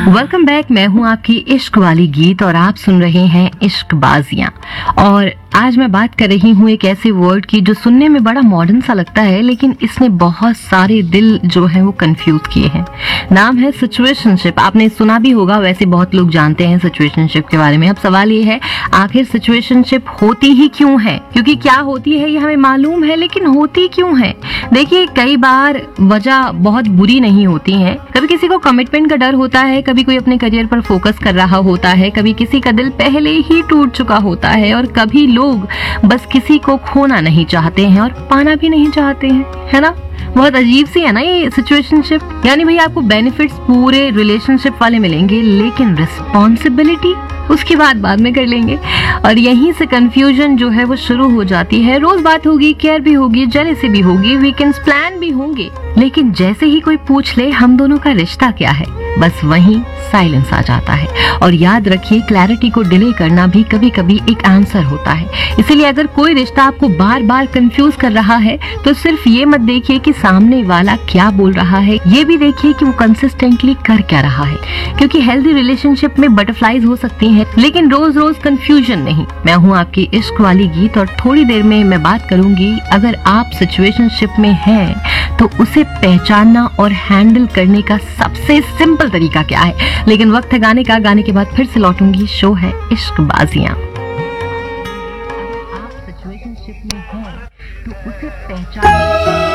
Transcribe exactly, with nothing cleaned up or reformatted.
Welcome back. मैं हूं आपकी इश्क वाली गीत और आप सुन रहे हैं इश्क बाजियां। और आज मैं बात कर रही हूं एक ऐसे वर्ड की जो सुनने में बड़ा मॉडर्न सा लगता है, लेकिन इसने बहुत सारे दिल जो है वो कंफ्यूज किए हैं। नाम है सिचुएशनशिप। आपने सुना भी होगा, वैसे बहुत लोग जानते हैं सिचुएशनशिप के बारे में। अब सवाल ये है, आखिर सिचुएशनशिप होती ही क्यों है? क्योंकि क्या होती है ये हमें मालूम है, लेकिन होती क्यों है? देखिए, कई बार वजह बहुत बुरी नहीं होती है। कभी किसी को कमिटमेंट का डर होता है, कभी कोई अपने करियर पर फोकस कर रहा होता है, कभी किसी का दिल पहले ही टूट चुका होता है, और कभी लोग बस किसी को खोना नहीं चाहते हैं और पाना भी नहीं चाहते हैं, है ना? बहुत अजीब सी है ना ये सिचुएशनशिप। यानी भाई आपको बेनिफिट्स पूरे रिलेशनशिप वाले मिलेंगे, लेकिन रिस्पॉन्सिबिलिटी उसकी बात बाद में कर लेंगे। और यहीं से कंफ्यूजन जो है वो शुरू हो जाती है। रोज बात होगी, केयर भी होगी, जेलसी भी होगी, वीकेंड्स प्लान भी होंगे, लेकिन जैसे ही कोई पूछ ले हम दोनों का रिश्ता क्या है, बस वहीं साइलेंस आ जाता है। और याद रखिए, क्लैरिटी को डिले करना भी कभी कभी एक आंसर होता है। इसीलिए अगर कोई रिश्ता आपको बार बार कंफ्यूज कर रहा है, तो सिर्फ ये मत देखिए कि सामने वाला क्या बोल रहा है, ये भी देखिए कि वो कंसिस्टेंटली कर क्या रहा है। क्योंकि हेल्दी रिलेशनशिप में बटरफ्लाईज हो सकती हैं, लेकिन रोज रोज कंफ्यूजन नहीं। मैं हूँ आपकी इश्क वाली गीत, और थोड़ी देर में मैं बात करूंगी, अगर आप सिचुएशनशिप में हैं तो उसे पहचानना और हैंडल करने का सबसे सिंपल तरीका क्या है। लेकिन वक्त है गाने का। गाने के बाद फिर से लौटूंगी। शो है इश्क बाजियां।